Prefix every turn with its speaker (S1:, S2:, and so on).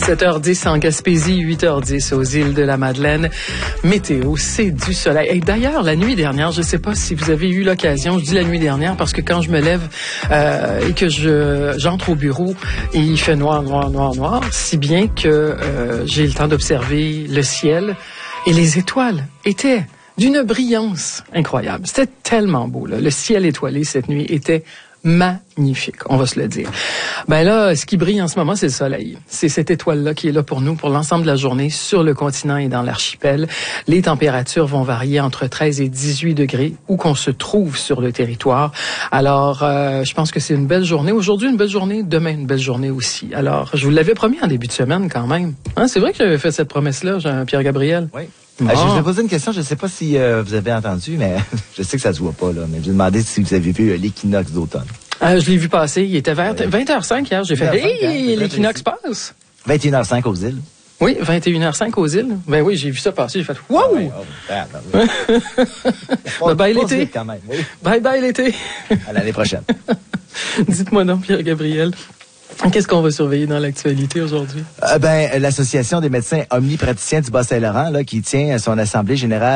S1: 7h10 en Gaspésie, 8h10 aux îles de la Madeleine. Météo, c'est du soleil. Et d'ailleurs, la nuit dernière, je ne sais pas si vous avez eu l'occasion, je dis la nuit dernière parce que quand je me lève et que j'entre au bureau, et il fait noir, noir, noir, noir, si bien que j'ai le temps d'observer le ciel et les étoiles étaient d'une brillance incroyable. C'était tellement beau, là. Le ciel étoilé cette nuit était magnifique, on va se le dire. Ben là, ce qui brille en ce moment, c'est le soleil. C'est cette étoile-là qui est là pour nous, pour l'ensemble de la journée, sur le continent et dans l'archipel. Les températures vont varier entre 13 et 18 degrés, où qu'on se trouve sur le territoire. Alors, je pense que c'est une belle journée. Aujourd'hui, une belle journée. Demain, une belle journée aussi. Alors, je vous l'avais promis en début de semaine, quand même. Hein, c'est vrai que j'avais fait cette promesse-là, Jean-Pierre Gabriel?
S2: Oui.
S1: Bon.
S2: Je vous ai posé une question, je ne sais pas si vous avez entendu, mais je sais que ça se voit pas, là. Mais je vous ai demandé si vous avez vu l'équinoxe d'automne.
S1: Je l'ai vu passer, il était vers 20h05 hier. J'ai fait, hey, l'équinoxe passe.
S2: 21h05 aux îles.
S1: Oui, 21h05 aux îles. Ben oui, j'ai vu ça passer, j'ai fait, wow! Bye bye l'été.
S2: Quand même, oui.
S1: Bye bye l'été.
S2: À l'année prochaine.
S1: Dites-moi donc, Pierre Gabriel. Qu'est-ce qu'on va surveiller dans l'actualité aujourd'hui?
S2: L'Association des médecins omnipraticiens du Bas-Saint-Laurent, là, qui tient son assemblée générale